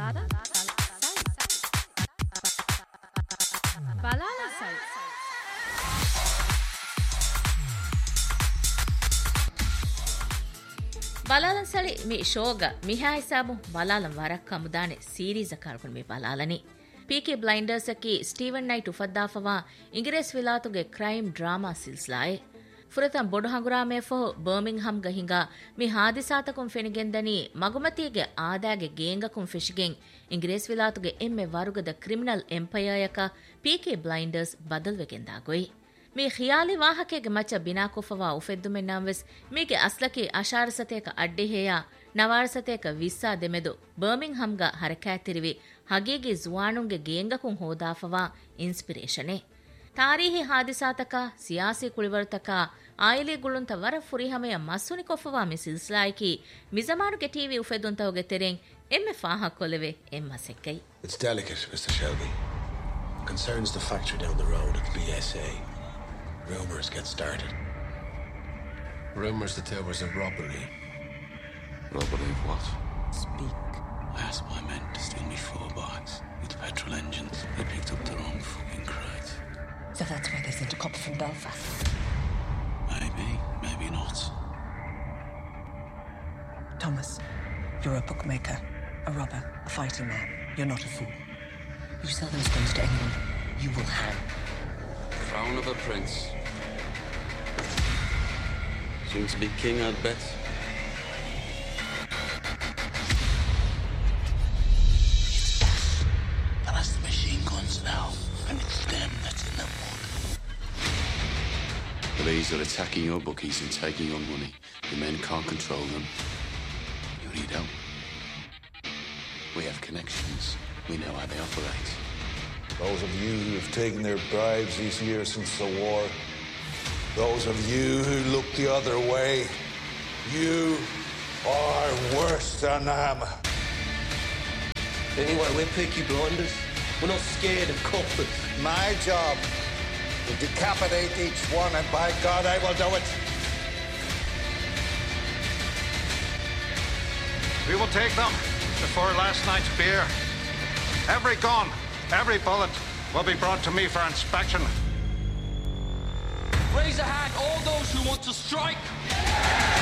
Balala Sal. Balalan sali mi shoga miha hisabu balalan warak kamudane series akargun mi balalani Peaky Blinders ki Steven Knight ufaddafawa Ingres vilatuge crime drama silsilae Furatan bodu hangurame fo Birmingham gahinga mi hadisatakum fenigendani magumatige aadage genga kum fishigen Ingres vilatuge emme warugada criminal empire yaka Peaky Blinders badalwegenda goi මේ ඛියාලි වාහකයේ මච බිනා කොෆවා උෆෙද්දුමෙන් නම්වස් මේගේ අස්ලකි අශාර සතේක අඩ්ඩේ හේයා නවාර සතේක විස්සා දෙමෙදු බර්මින්හම් ಗ ಹರಕಾತಿರಿವಿ ಹಗೀಗಿ ಜುವಾನುಂಗೆ ಗೇಂಗಕುಂ ಹೋದಾಫವಾ ಇನ್ಸ್ಪಿರೇಷನೆ ತಾರೀಹಿ ಹಾದಿಸಾತಕ ಸಿಯಾಸಿ ಕುಳಿವರ್ತಕ oily ಗುಳುಂತ ವರ ಫುರಿಹಮೆಯ ಮಸ್ಸುನಿ ಕೊಫವಾ ಮಿ ಸಿಲ್ಸಿಲಾಯಿಕಿ ಮಿಜಮಾನುಗೆ TV ಉಫೆದುಂತವಗೆ ತೆರೆಂ ಎಮ್ಮೆ ಫಾಹ ಕೊಲೆವೆ ಎಮ್ಮ ಸೆಕ್ಕೈ It's delicate, Mr. Shelby. Concerns the factory down the road at BSA. Rumours get started. Rumours that there was a robbery. Robbery of what? Speak. I asked my men to steal me 4 bikes with petrol engines. They picked up the wrong fucking crate. So that's why they sent a copper from Belfast? Maybe, maybe not. Thomas, you're a bookmaker, a robber, a fighting man. You're not a fool. You sell those guns to anyone, you will hang. Crown of a prince. Soon to be king, I'd bet. It's us. That has the machine guns now, and it's them that's in the book. Police are attacking your bookies and taking your money. The men can't control them. You need help. We have connections. We know how they operate. Those of you who have taken their bribes these years since the war, those of you who look the other way, you are worse than them. Anyway, we're Peaky Blinders. We're not scared of coppers. My job is to decapitate each one, and by God, I will do it. We will take them before last night's beer. Every gun, every bullet will be brought to me for inspection. Raise a hand, all those who want to strike.